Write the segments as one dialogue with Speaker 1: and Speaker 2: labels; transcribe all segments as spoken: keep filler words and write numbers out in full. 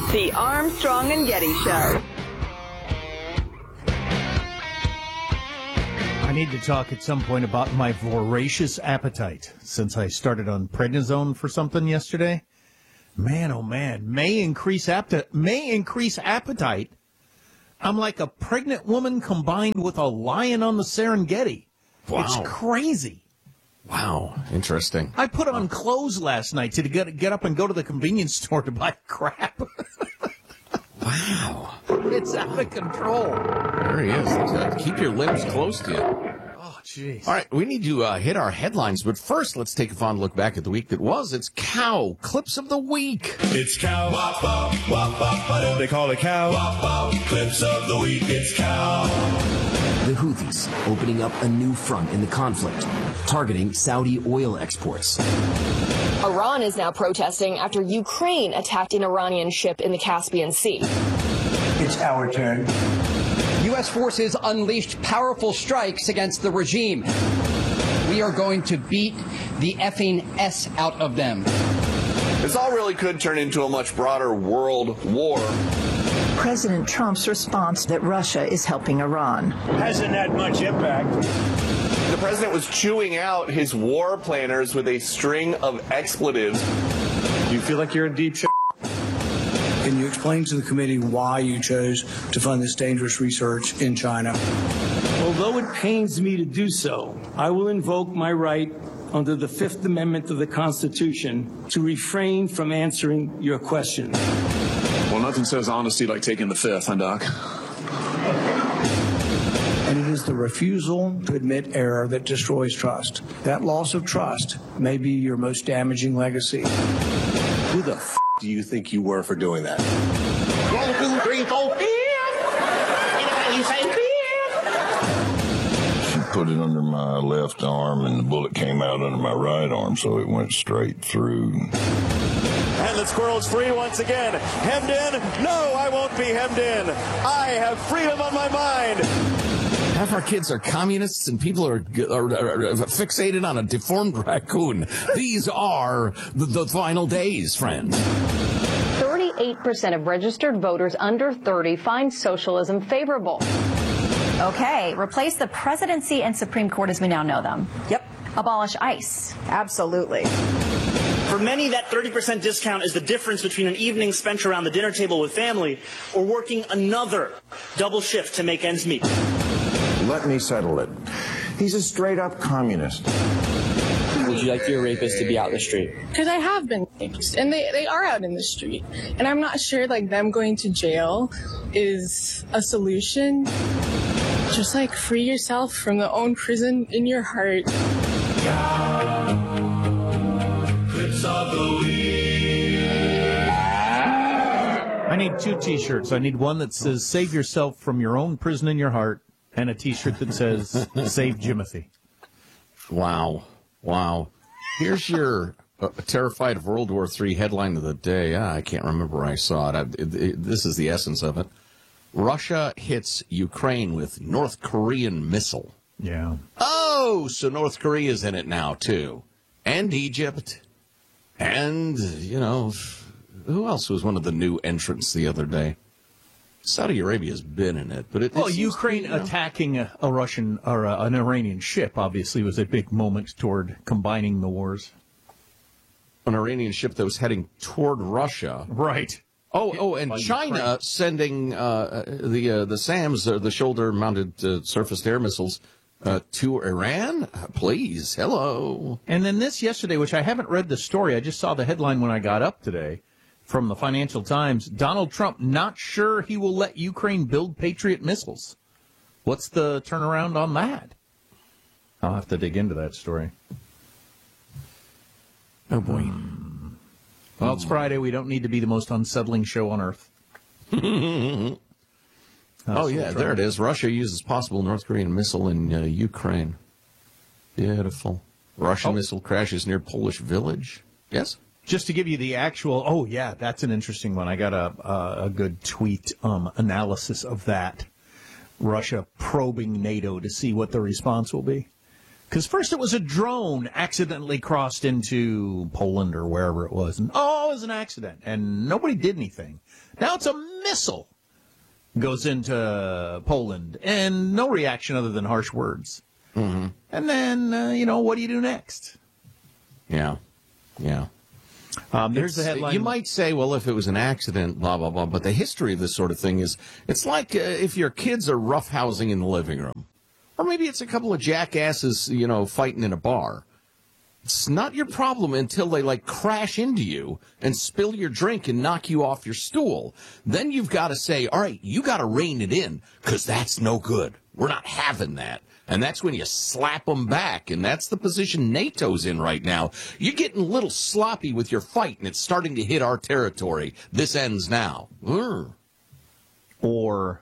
Speaker 1: The Armstrong and Getty Show.
Speaker 2: I need to talk at some point about my voracious appetite since I started on prednisone for something yesterday. Man, oh man, may increase appetite. May increase appetite. I'm like a pregnant woman combined with a lion on the Serengeti.
Speaker 3: Wow.
Speaker 2: It's crazy.
Speaker 3: Wow, interesting.
Speaker 2: I put on clothes last night to get get up and go to the convenience store to buy crap.
Speaker 3: Wow.
Speaker 2: It's out of control.
Speaker 3: There he is. Uh, keep your lips close to you.
Speaker 2: Oh, jeez.
Speaker 3: All right, we need to uh, hit our headlines, but first, let's take a fond look back at the week that was. It's Cow Clips of the Week.
Speaker 4: It's Cow. Wop, wop, wop, wop, wop. They call it Cow. Wop, wop. Clips of the Week. It's Cow.
Speaker 5: The Houthis opening up a new front in the conflict, targeting Saudi oil exports.
Speaker 6: Iran is now protesting after Ukraine attacked an Iranian ship in the Caspian Sea.
Speaker 7: It's our turn.
Speaker 8: U S forces unleashed powerful strikes against the regime. We are going to beat the effing S out of them.
Speaker 9: This all really could turn into a much broader world war.
Speaker 10: President Trump's response that Russia is helping Iran
Speaker 7: Hasn't had much impact.
Speaker 9: The president was chewing out his war planners with a string of expletives.
Speaker 7: Do you feel like you're in deep shit? Can you explain to the committee why you chose to fund this dangerous research in China?
Speaker 11: Although it pains me to do so, I will invoke my right under the Fifth Amendment of the Constitution to refrain from answering your question.
Speaker 12: Well, nothing says honesty like taking the fifth, huh, Doc?
Speaker 7: And it is the refusal to admit error that destroys trust. That loss of trust may be your most damaging legacy.
Speaker 13: Who the f*** do you think you were for doing that?
Speaker 14: One, two, three, four, you say
Speaker 15: She put it under my left arm, and the bullet came out under my right arm, so it went straight through.
Speaker 16: And the squirrel's free once again. Hemmed in? No, I won't be hemmed in. I have freedom on my mind.
Speaker 3: Half our kids are communists and people are, are, are fixated on a deformed raccoon. These are the, the final days, friends.
Speaker 17: thirty-eight percent of registered voters under thirty find socialism favorable.
Speaker 18: Okay, replace the presidency and Supreme Court as we now know them.
Speaker 19: Yep.
Speaker 18: Abolish ICE.
Speaker 19: Absolutely. For many, that thirty percent discount is the difference between an evening spent around the dinner table with family or working another double shift to make ends meet.
Speaker 20: Let me settle it. He's a straight-up communist.
Speaker 21: Would you like your rapist to be out in the street?
Speaker 22: Because I have been raped, and they, they are out in the street. And I'm not sure, like, them going to jail is a solution. Just, like, free yourself from the own prison in your heart.
Speaker 4: Clips of the Week.
Speaker 2: I need two T-shirts. I need one that says, save yourself from your own prison in your heart, and a T-shirt that says, save Jimothy.
Speaker 3: Wow. Wow. Here's your uh, terrified of World War Three headline of the day. Ah, I can't remember where I saw it. I, it, it. This is the essence of it. Russia hits Ukraine with North Korean missile.
Speaker 2: Yeah.
Speaker 3: Oh, so North Korea's in it now, too. And Egypt. And, you know, who else was one of the new entrants the other day? Saudi Arabia's been in it, but it.
Speaker 2: Well,
Speaker 3: it
Speaker 2: Ukraine
Speaker 3: to be, you know,
Speaker 2: attacking a, a Russian or a, an Iranian ship obviously was a big moment toward combining the wars.
Speaker 3: An Iranian ship that was heading toward Russia,
Speaker 2: right?
Speaker 3: Oh, oh, and
Speaker 2: By
Speaker 3: China
Speaker 2: Ukraine.
Speaker 3: sending uh, the uh, the SAMs, uh, the shoulder-mounted uh, surface-to-air missiles, uh, to Iran. Uh, please, hello.
Speaker 2: And then this yesterday, which I haven't read the story, I just saw the headline when I got up today. From the Financial Times, Donald Trump not sure he will let Ukraine build Patriot missiles. What's the turnaround on that? I'll have to dig into that story.
Speaker 3: Oh, boy.
Speaker 2: Hmm. Well, it's Friday. We don't need to be the most unsettling show on earth.
Speaker 3: oh, yeah, there it is. Russia uses possible North Korean missile in uh, Ukraine. Beautiful. Russian
Speaker 2: oh.
Speaker 3: missile crashes near Polish village. Yes?
Speaker 2: Just to give you the actual, oh, yeah, that's an interesting one. I got a a, a good tweet um, analysis of that. Russia probing NATO to see what the response will be. Because first it was a drone accidentally crossed into Poland or wherever it was. And, oh, it was an accident. And nobody did anything. Now it's a missile goes into Poland. And no reaction other than harsh words.
Speaker 3: Mm-hmm.
Speaker 2: And then, uh, you know, what do you do next?
Speaker 3: Yeah. Yeah.
Speaker 2: Um, there's the headline.
Speaker 3: You might say, well, if it was an accident, blah, blah, blah. But the history of this sort of thing is, it's like uh, if your kids are roughhousing in the living room. Or maybe it's a couple of jackasses, you know, fighting in a bar. It's not your problem until they, like, crash into you and spill your drink and knock you off your stool. Then you've got to say, all right, you got to rein it in, because that's no good. We're not having that. And that's when you slap them back, and that's the position NATO's in right now. You're getting a little sloppy with your fight, and it's starting to hit our territory. This ends now. Urgh.
Speaker 2: Or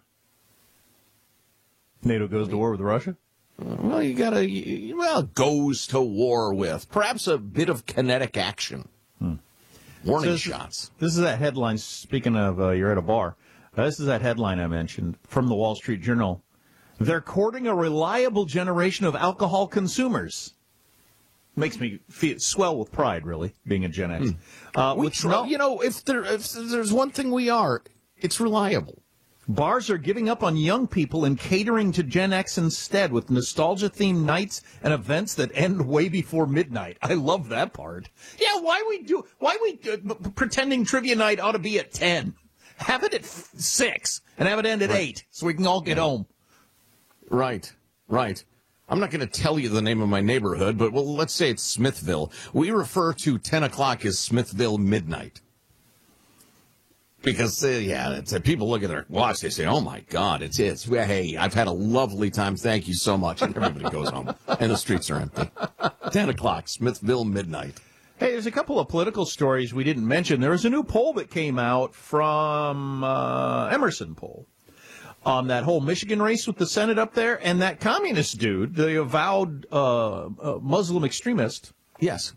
Speaker 2: NATO goes to war with Russia?
Speaker 3: Well, you got to, well, goes to war with. Perhaps a bit of kinetic action.
Speaker 2: Hmm.
Speaker 3: Warning
Speaker 2: so this,
Speaker 3: shots.
Speaker 2: This is that headline, speaking of uh, you're at a bar, uh, this is that headline I mentioned from the Wall Street Journal. They're courting a reliable generation of alcohol consumers. Makes me feel, swell with pride, really, being a Gen X.
Speaker 3: Hmm.
Speaker 2: Uh,
Speaker 3: we
Speaker 2: with
Speaker 3: try,
Speaker 2: no,
Speaker 3: you know, if, there, if there's one thing we are, it's reliable.
Speaker 2: Bars are giving up on young people and catering to Gen X instead with nostalgia-themed nights and events that end way before midnight. I love that part. Yeah, why we do? Why we uh, pretending trivia night ought to be at ten? Have it at f- six and have it end at right. eight, so we can all get yeah. home.
Speaker 3: Right, right. I'm not going to tell you the name of my neighborhood, but well, let's say it's Smithville. We refer to ten o'clock as Smithville midnight. Because, uh, yeah, it's, uh, people look at their watch, they say, oh, my God, it's, it's, hey, I've had a lovely time, thank you so much. And everybody goes home, and the streets are empty. ten o'clock, Smithville midnight.
Speaker 2: Hey, there's a couple of political stories we didn't mention. There was a new poll that came out from uh, Emerson poll on that whole Michigan race with the Senate up there, and that communist dude, the avowed uh, uh, Muslim extremist.
Speaker 3: Yes.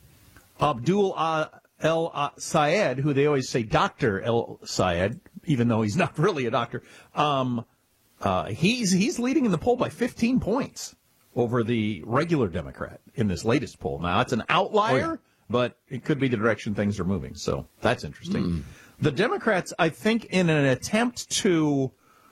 Speaker 2: Abdul uh, El uh, Sayed, who they always say Doctor El Sayed, even though he's not really a doctor, um, uh, he's he's leading in the poll by fifteen points over the regular Democrat in this latest poll. Now, it's an outlier, oh, yeah. but it could be the direction things are moving, so that's interesting. Mm. The Democrats, I think, in an attempt to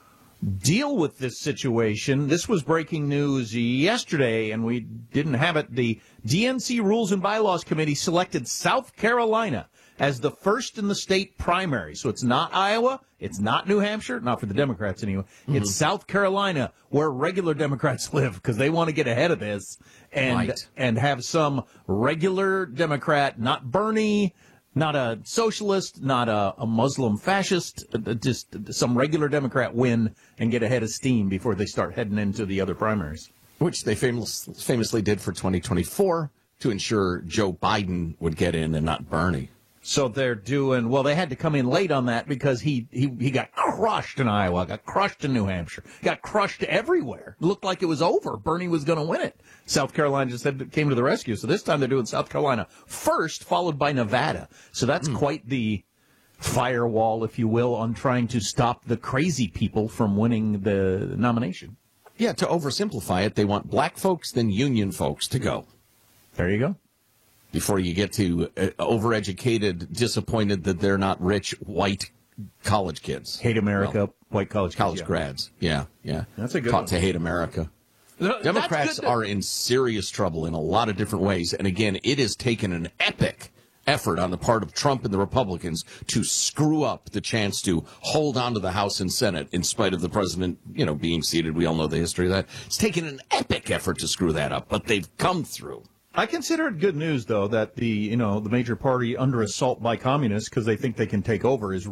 Speaker 2: deal with this situation, this was breaking news yesterday, and we didn't have it. The D N C Rules and Bylaws Committee selected South Carolina as the first in the state primary. So it's not Iowa, it's not New Hampshire, not for the Democrats anyway. Mm-hmm. It's South Carolina, where regular Democrats live, because they want to get ahead of this and
Speaker 3: right.
Speaker 2: and have some regular Democrat, not Bernie, not a socialist, not a, a Muslim fascist, just some regular Democrat win and get ahead of steam before they start heading into the other primaries.
Speaker 3: Which they famous, famously did for twenty twenty-four to ensure Joe Biden would get in and not Bernie.
Speaker 2: So they're doing, well, they had to come in late on that because he, he, he got crushed in Iowa, got crushed in New Hampshire, got crushed everywhere. It looked like it was over. Bernie was going to win it. South Carolina just said, came to the rescue. So this time they're doing South Carolina first, followed by Nevada. So that's mm. quite the firewall, if you will, on trying to stop the crazy people from winning the nomination.
Speaker 3: Yeah, to oversimplify it, they want black folks, then union folks to go.
Speaker 2: There you go.
Speaker 3: Before you get to uh, overeducated, disappointed that they're not rich, white college kids.
Speaker 2: Hate America, well, white college kids.
Speaker 3: College
Speaker 2: yeah.
Speaker 3: grads. Yeah, yeah.
Speaker 2: That's a good
Speaker 3: Taught
Speaker 2: one.
Speaker 3: to hate America.
Speaker 2: No,
Speaker 3: Democrats are in serious trouble in a lot of different ways. And again, it has taken an epic effort on the part of Trump and the Republicans to screw up the chance to hold on to the House and Senate in spite of the president, you know, being seated. We all know the history of that. It's taken an epic effort to screw that up, but they've come through.
Speaker 2: I consider it good news, though, that the, you know, the major party under assault by communists because they think they can take over is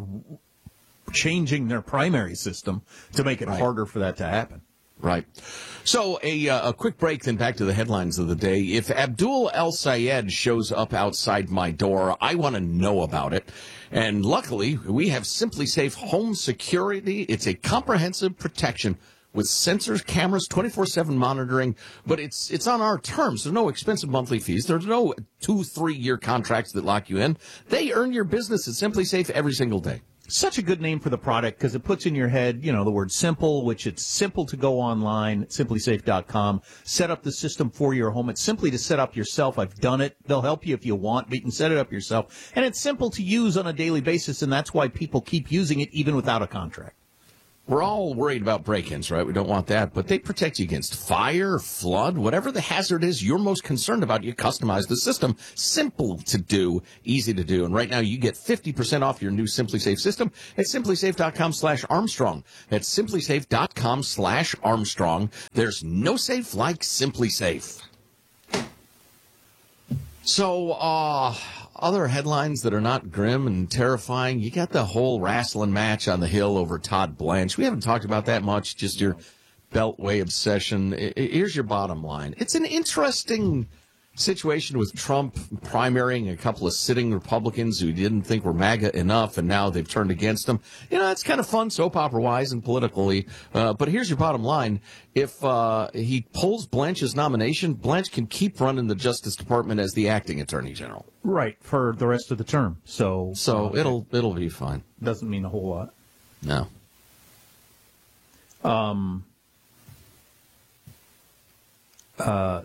Speaker 2: changing their primary system to make it right. harder for that to happen.
Speaker 3: Right. So a, uh, a quick break, then back to the headlines of the day. If Abdul El Sayed shows up outside my door, I want to know about it. And luckily, we have Simply Safe Home Security. It's a comprehensive protection with sensors, cameras, twenty-four seven monitoring, but it's it's on our terms. There's no expensive monthly fees. There's no two, three-year contracts that lock you in. They earn your business at Simply Safe every single day.
Speaker 2: Such a good name for the product because it puts in your head, you know, the word simple, which it's simple to go online, simply safe dot com, set up the system for your home. It's simply to set up yourself. I've done it. They'll help you if you want, but you can set it up yourself. And it's simple to use on a daily basis, and that's why people keep using it even without a contract.
Speaker 3: We're all worried about break-ins, right? We don't want that. But they protect you against fire, flood, whatever the hazard is you're most concerned about. You customize the system. Simple to do, easy to do. And right now you get fifty percent off your new SimpliSafe system at simply safe dot com slash Armstrong. That's simply safe dot com slash Armstrong. There's no safe like SimpliSafe. So, uh, other headlines that are not grim and terrifying, you got the whole wrestling match on the Hill over Todd Blanche. We haven't talked about that much, just your Beltway obsession. Here's your bottom line. It's an interesting situation with Trump primarying a couple of sitting Republicans who didn't think were MAGA enough, and now they've turned against him. You know, it's kind of fun, soap opera-wise and politically. Uh, but here's your bottom line. If uh, he pulls Blanche's nomination, Blanche can keep running the Justice Department as the acting Attorney General.
Speaker 2: Right, for the rest of the term. So,
Speaker 3: so
Speaker 2: uh,
Speaker 3: it'll it'll be fine.
Speaker 2: Doesn't mean a whole lot.
Speaker 3: No.
Speaker 2: Um. Uh.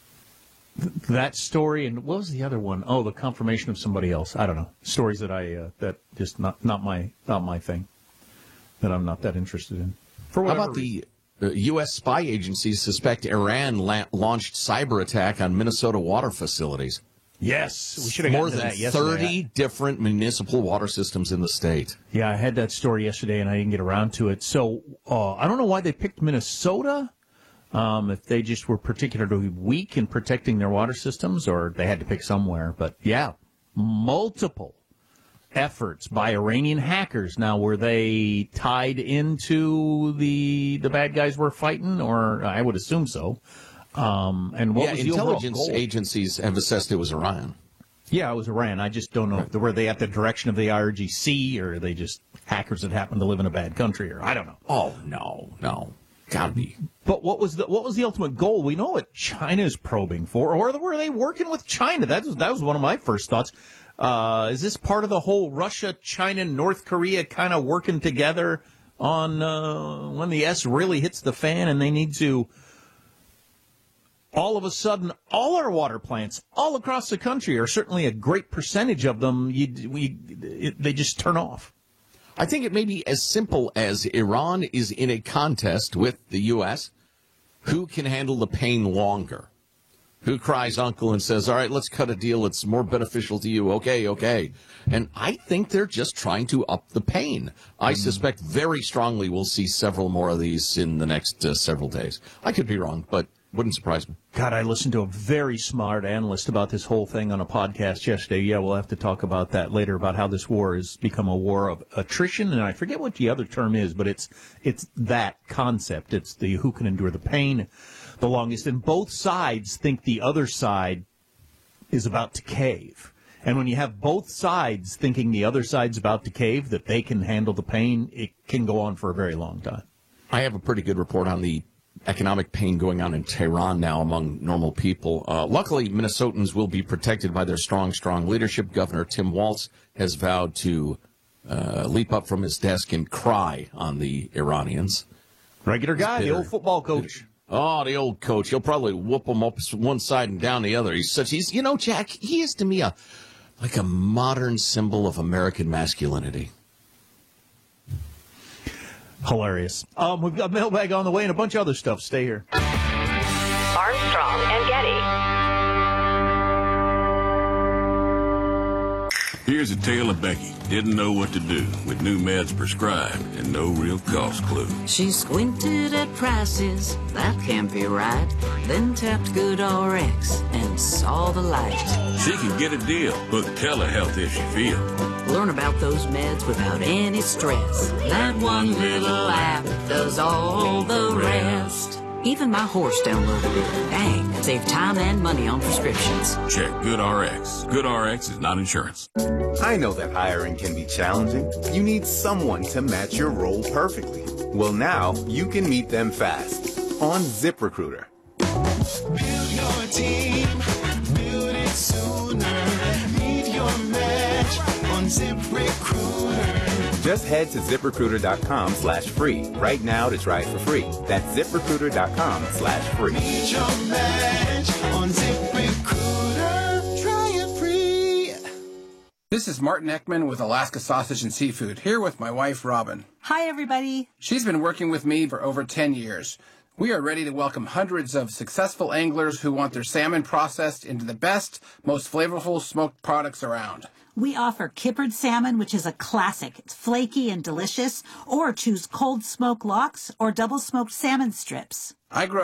Speaker 2: That story, and what was the other one? Oh, the confirmation of somebody else. I don't know. Stories that I uh, that just not not my not my thing. That I'm not that interested in. For
Speaker 3: How about the uh, U S spy agencies suspect Iran la- launched cyber attack on Minnesota water facilities?
Speaker 2: Yes, we should have
Speaker 3: more
Speaker 2: gotten to
Speaker 3: than
Speaker 2: that yesterday.
Speaker 3: thirty different municipal water systems in the state.
Speaker 2: Yeah, I had that story yesterday, and I didn't get around to it. So uh, I don't know why they picked Minnesota. Um, if they just were particularly weak in protecting their water systems, or they had to pick somewhere. But, yeah, multiple efforts by Iranian hackers. Now, were they tied into the the bad guys we're fighting? Or I would assume so. Um, and what
Speaker 3: yeah,
Speaker 2: was the
Speaker 3: intelligence
Speaker 2: goal?
Speaker 3: agencies have assessed it was Iran.
Speaker 2: Yeah, it was Iran. I just don't know if were they at the direction of the I R G C, or are they just hackers that happen to live in a bad country, or I don't know.
Speaker 3: Oh, no, no. Gotta be.
Speaker 2: But what was the what was the ultimate goal? We know what China is probing for, or were they working with China? That was that was one of my first thoughts. Uh, is this part of the whole Russia, China, North Korea kind of working together on uh, when the S really hits the fan, and they need to all of a sudden all our water plants all across the country, or certainly a great percentage of them, you, we it, they just turn off.
Speaker 3: I think it may be as simple as Iran is in a contest with the U S. Who can handle the pain longer? Who cries uncle and says, all right, let's cut a deal that's more beneficial to you. Okay, okay. And I think they're just trying to up the pain. I mm. suspect very strongly we'll see several more of these in the next uh, several days. I could be wrong, but wouldn't surprise me.
Speaker 2: God, I listened to a very smart analyst about this whole thing on a podcast yesterday. Yeah, we'll have to talk about that later, about how this war has become a war of attrition. And I forget what the other term is, but it's it's that concept. It's the who can endure the pain the longest. And both sides think the other side is about to cave. And when you have both sides thinking the other side's about to cave, that they can handle the pain, it can go on for a very long time.
Speaker 3: I have a pretty good report on the economic pain going on in Tehran now among normal people. Uh, luckily, Minnesotans will be protected by their strong, strong leadership. Governor Tim Walz has vowed to uh, leap up from his desk and cry on the Iranians.
Speaker 2: Regular guy, the old football coach.
Speaker 3: Oh, the old coach. He'll probably whoop them up one side and down the other. He's such, he's, you know, Jack, he is to me a like a modern symbol of American masculinity.
Speaker 2: Hilarious. Um, we've got mailbag on the way and a bunch of other stuff. Stay here.
Speaker 1: Armstrong and Getty.
Speaker 5: Here's a tale of Becky. Didn't know what to do with new meds prescribed and no real cost clue.
Speaker 23: She squinted at prices, that can't be right. Then tapped GoodRx and saw the light.
Speaker 5: She can get a deal. Book telehealth if she feels.
Speaker 23: Learn about those meds without any stress. That one little app does all the rest. Even my horse downloaded it. Dang, save time and money on prescriptions.
Speaker 5: Check GoodRx. GoodRx is not insurance.
Speaker 24: I know that hiring can be challenging. You need someone to match your role perfectly. Well, now you can meet them fast on ZipRecruiter.
Speaker 4: Build your team, build it sooner. Meet your match on ZipRecruiter.
Speaker 24: Just head to ZipRecruiter.com slash free right now to try it for free. That's ZipRecruiter.com slash free.
Speaker 4: Meet your match on ZipRecruiter. Try it free.
Speaker 6: This is Martin Eckman with Alaska Sausage and Seafood, here with my wife, Robin.
Speaker 8: Hi, everybody.
Speaker 6: She's been working with me for over ten years. We are ready to welcome hundreds of successful anglers who want their salmon processed into the best, most flavorful smoked products around.
Speaker 8: We offer kippered salmon, which is a classic. It's flaky and delicious. Or choose cold smoked lox or double smoked salmon strips.
Speaker 6: I grow